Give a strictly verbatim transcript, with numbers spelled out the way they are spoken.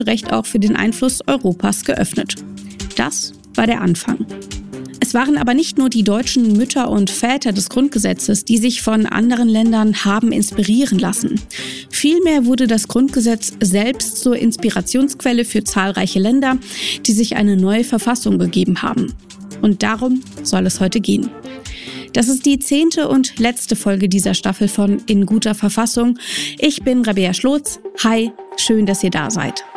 Recht auch für den Einfluss Europas geöffnet. Das war der Anfang. Es waren aber nicht nur die deutschen Mütter und Väter des Grundgesetzes, die sich von anderen Ländern haben inspirieren lassen. Vielmehr wurde das Grundgesetz selbst zur Inspirationsquelle für zahlreiche Länder, die sich eine neue Verfassung gegeben haben. Und darum soll es heute gehen. Das ist die zehnte und letzte Folge dieser Staffel von In guter Verfassung. Ich bin Rabea Schlotz. Hi, schön, dass ihr da seid.